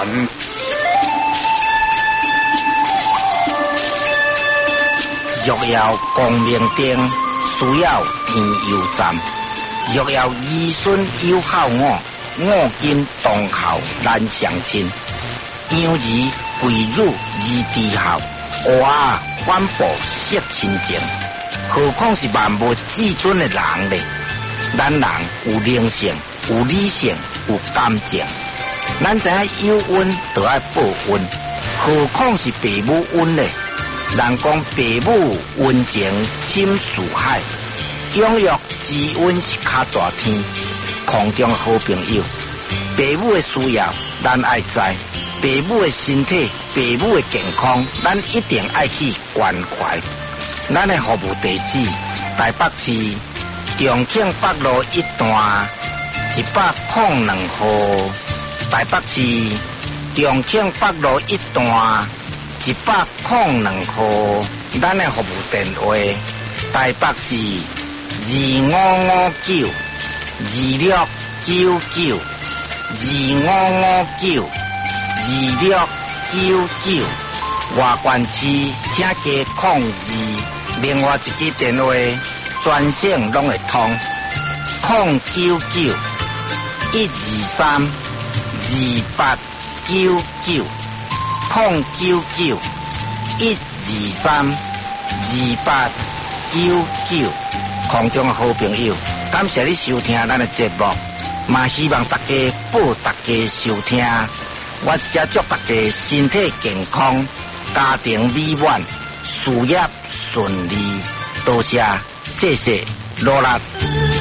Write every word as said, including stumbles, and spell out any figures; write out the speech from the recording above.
若要光明灯，需要天佑站。若要儿孙有孝我，我今当孝难相亲。养儿贵辱而低孝，娃反哺惜亲情。何况是万物至尊的人呢？咱人有灵性，有理性，有感情。咱知影有恩就要报恩，何况是父母恩呢？人讲父母恩情深似海，养育之恩是较大天。空中好朋友，父母的需要咱爱知，父母的身体、父母的健康，咱一定爱去关怀。咱的服务地址：台北市重庆北路一段一百零两号。台北市重庆北路一段一百零两号。咱的服务电话：台北市二五五九二六九九二五五九二六九九。外县市请加控二，另外一支电话专线拢会通，控九九一二三二八九九，控九九一二三二八九九。空中的好朋友，感谢你收听咱的节目，嘛希望大家报大家收听。我只祝大家身体健康，家庭美满，事业顺利。多谢，谢谢，罗拉。